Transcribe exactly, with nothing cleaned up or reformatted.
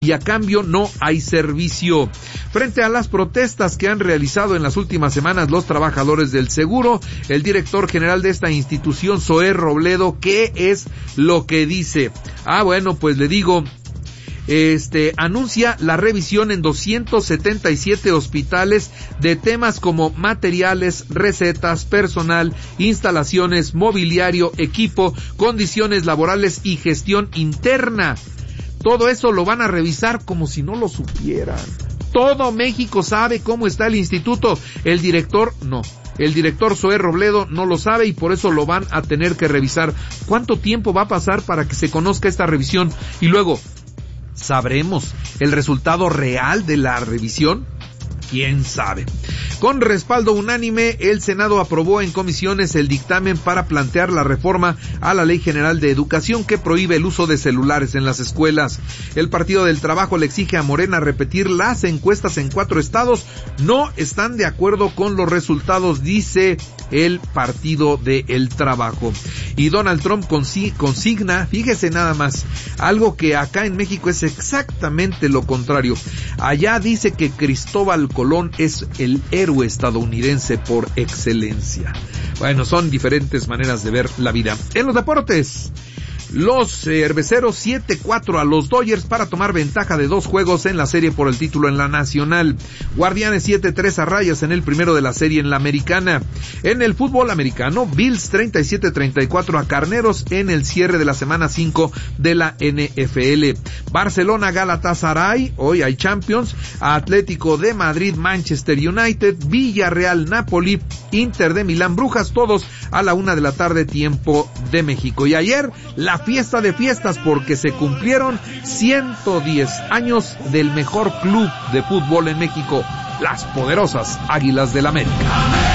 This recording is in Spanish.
y a cambio no hay servicio. Frente a las protestas que han realizado en las últimas semanas los trabajadores del seguro, el director general de esta institución, Zoé Robledo, ¿qué es lo que dice? Ah, bueno, pues le digo, este, anuncia la revisión en doscientos setenta y siete hospitales de temas como materiales, recetas, personal, instalaciones, mobiliario, equipo, condiciones laborales y gestión interna. Todo eso lo van a revisar como si no lo supieran. Todo México sabe cómo está el instituto. El director, no. El director Zoé Robledo no lo sabe y por eso lo van a tener que revisar. ¿Cuánto tiempo va a pasar para que se conozca esta revisión? Y luego, ¿sabremos el resultado real de la revisión? ¿Quién sabe? Con respaldo unánime, el Senado aprobó en comisiones el dictamen para plantear la reforma a la Ley General de Educación que prohíbe el uso de celulares en las escuelas. El Partido del Trabajo le exige a Morena repetir las encuestas en cuatro estados. No están de acuerdo con los resultados, dice el Partido del Trabajo. Y Donald Trump consigna, fíjese nada más, algo que acá en México es exactamente lo contrario. Allá dice que Cristóbal Colón es el héroe estadounidense por excelencia. Bueno, son diferentes maneras de ver la vida. En los deportes, los cerveceros siete cuatro a los Dodgers para tomar ventaja de dos juegos en la serie por el título en la Nacional. Guardianes siete tres a Rayas en el primero de la serie en la Americana. En el fútbol americano, Bills treinta y siete treinta y cuatro a Carneros en el cierre de la semana cinco de la N F L. Barcelona Galatasaray, hoy hay Champions. Atlético de Madrid Manchester United, Villarreal Napoli, Inter de Milán Brujas, todos a la una de la tarde tiempo de México. Y ayer la fiesta de fiestas porque se cumplieron ciento diez años del mejor club de fútbol en México, las poderosas Águilas del América.